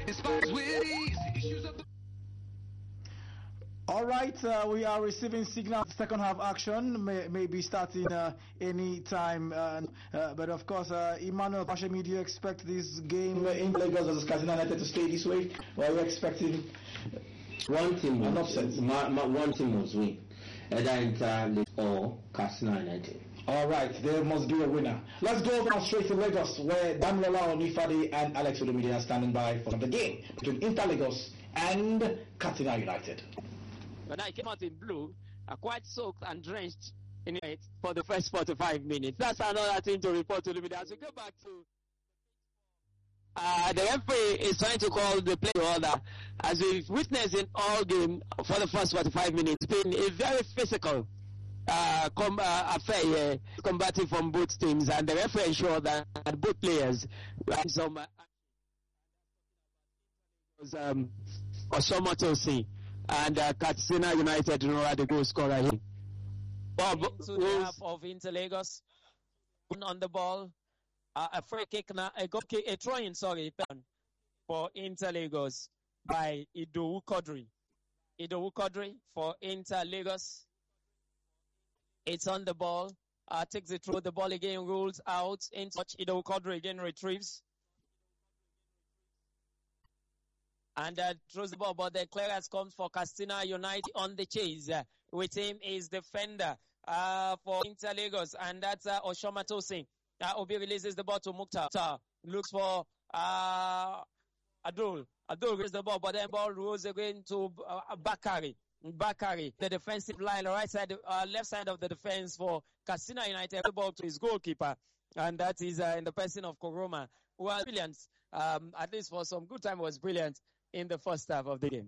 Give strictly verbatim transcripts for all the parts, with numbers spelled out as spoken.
All right, uh, we are receiving signal. Second half action may, may be starting uh, any time, uh, uh, but of course, uh, Emmanuel Pashemi, do you expect this game in Lagos versus Katsina United to stay this way, or are you expecting one team an must, upset? Ma, ma, one team must win, either Inter or Katsina United. All right, there must be a winner. Let's go now straight to Lagos, where Damilola Onifade and Alex Olumide are standing by for the game between Inter Lagos and Katsina United. When I came out in blue, I quite soaked and drenched in it for the first forty-five minutes. That's another thing to report to Olumide. As we go back to uh, the referee is trying to call the play order. As we've witnessed in all game for the first forty-five minutes, it's been a very physical uh, com- uh, affair, uh, combating from both teams, and the referee ensured that both players had some uh, was um, Osomotosi and uh, Katsina United know the goal scorer here. Bob, to the half of Inter Lagos on the ball, uh, a free kick now, a, goal kick, a throw-in, sorry, for Inter Lagos by Idowu Quadri. Idowu Quadri for Inter Lagos. It's on the ball, uh, takes it through, the ball again rolls out, in touch, Idowu Quadri again retrieves. And uh, throws the ball, but the clearance comes for Katsina United on the chase. Uh, with him is defender uh, for Inter Lagos, and that's uh, Oshoma Tosin. Uh, Obi releases the ball to Mukhtar. Mukhtar looks for uh, Abdul. Abdul releases the ball, but then ball rolls again to uh, Bakari. Bakari, the defensive line, right side, uh, left side of the defense for Katsina United. The ball to his goalkeeper, and that is uh, in the person of Koroma, who was brilliant. Um, at least for some good time, was brilliant in the first half of the game.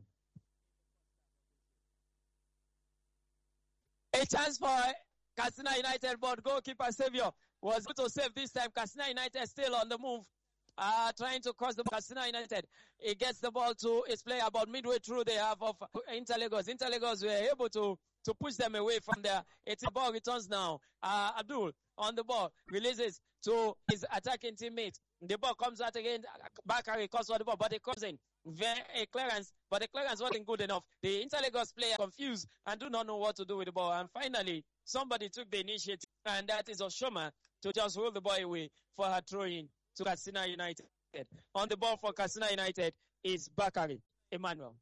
A chance for Katsina United, but goalkeeper Saviour was able to save this time. Katsina United still on the move, uh, trying to cross the ball. Katsina United, he gets the ball to his player about midway through the half of Inter Lagos. Inter Lagos were able to, to push them away from there. It's the ball returns now. Uh, Abdul on the ball, releases to his attacking teammate. The ball comes out again. Bakari cuts for the ball, but it comes in. Very a clearance, but the clearance wasn't good enough. The Inter Lagos player confused and do not know what to do with the ball. And finally, somebody took the initiative, and that is Oshoma to just roll the ball away for her throw-in to Katsina United. On the ball for Katsina United is Bakari Emmanuel.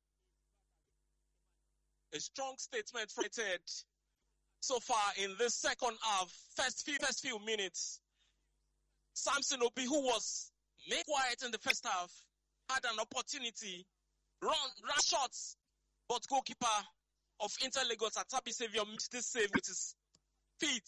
A strong statement from United so far in this second half, first few, first few minutes. Samson Obi, who was made quiet in the first half, had an opportunity, run, run shots, but goalkeeper of Inter Lagos, Atabi Saviour, missed this save with his feet.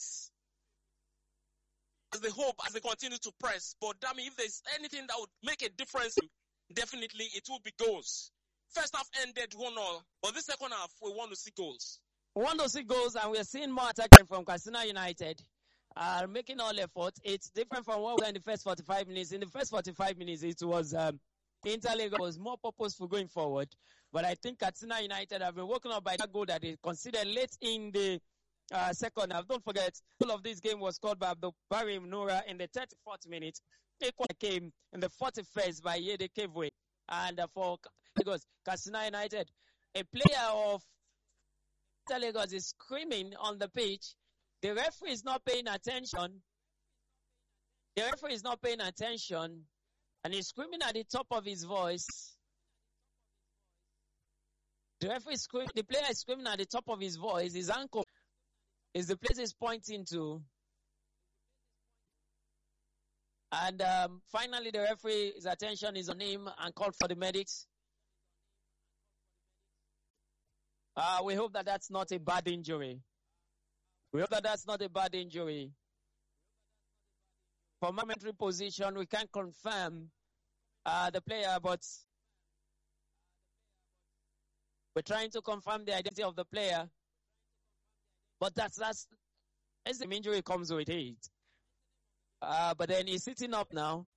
As they hope, as they continue to press. But damn, if there's anything that would make a difference, definitely it will be goals. First half ended one all, but this second half, we want to see goals. We want to see goals, and we're seeing more attacking from Katsina United. Uh, making all efforts. It's different from what we did in the first forty-five minutes. In the first forty-five minutes, it was um, Inter Lagos was more purposeful going forward. But I think Katsina United have been woken up by that goal that they considered late in the uh, second half. Don't forget, all of this game was scored by Abdul Barim Noura in the thirty-fourth minute. It came in the forty-first by Yede Kevwe. And uh, for Lagos, Katsina United, a player of Inter Lagos is screaming on the pitch. The referee is not paying attention. The referee is not paying attention. And he's screaming at the top of his voice. The referee is screaming, the player is screaming at the top of his voice. His ankle is the place he's pointing to. And um, finally, the referee's attention is on him and called for the medics. Uh, we hope that that's not a bad injury. We hope that that's not a bad injury. For momentary position, we can't confirm uh, the player, but we're trying to confirm the identity of the player. But that's, that's, as the injury comes with it. Uh, but then he's sitting up now.